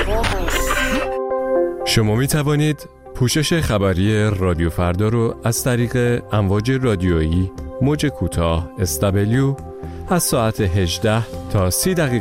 شما می توانید پوشش خبری رادیو فردا رو از طریق امواج رادیویی موج کوتاه SW از ساعت 18 تا 30 دقیقه